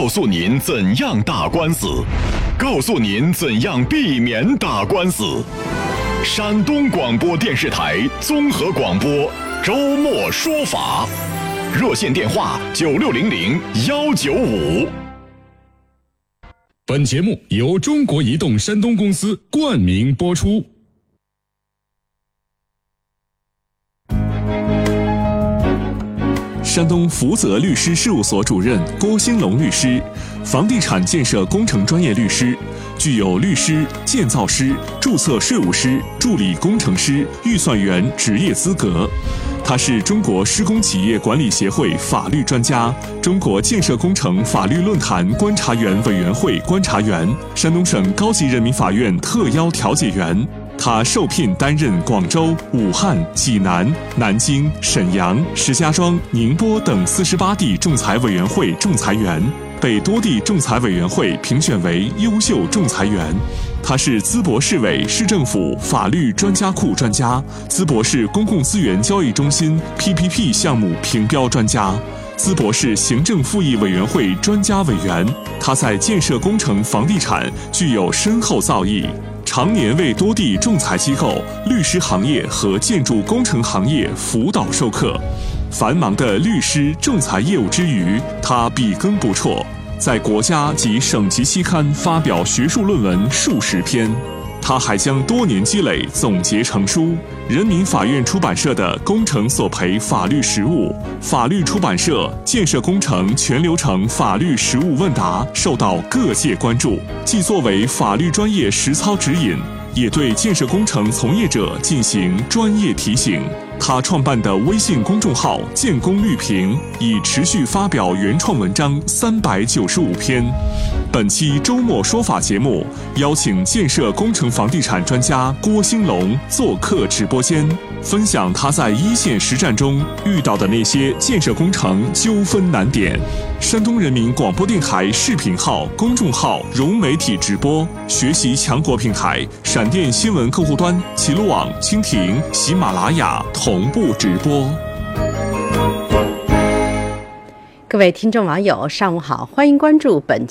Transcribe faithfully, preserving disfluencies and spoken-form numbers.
告诉您怎样打官司，告诉您怎样避免打官司。山东广播电视台综合广播周末说法，热线电话九六零零幺九五。 本节目由中国移动山东公司冠名播出。 山东福泽律师事务所主任郭兴龙律师，房地产建设工程专业律师，具有律师、建造师、注册税务师、助理工程师、预算员职业资格。他是中国施工企业管理协会法律专家，中国建设工程法律论坛观察员委员会观察员，山东省高级人民法院特邀调解员。他受聘担任广州、武汉、济南、南京、沈阳、石家庄、宁波等四十八地仲裁委员会仲裁员，被多地仲裁委员会评选为优秀仲裁员。他是淄博市委市政府法律专家库专家，淄博市公共资源交易中心 P P P 项目评标专家，淄博市行政复议委员会专家委员。他在建设工程房地产具有深厚造诣，常年为多地仲裁机构、律师行业和建筑工程行业辅导授课。繁忙的律师仲裁业务之余，他笔耕不辍，在国家及省级期刊发表学术论文数十篇。他还将多年积累总结成书。人民法院出版社的《工程索赔法律实务》，法律出版社《建设工程全流程法律实务问答》受到各界关注，既作为法律专业实操指引，也对建设工程从业者进行专业提醒。他创办的微信公众号“建工绿屏”已持续发表原创文章三百九十五篇。本期周末说法节目邀请建设工程房地产专家郭兴龙做客直播间，分享他在一线实战中遇到的那些建设工程纠纷难点。山东人民广播电台视频号、公众号融媒体直播，学习强国平台闪电新闻客户端、齐鲁网、蜻蜓、喜马拉雅同步直播。 各位听众网友，上午好，欢迎关注本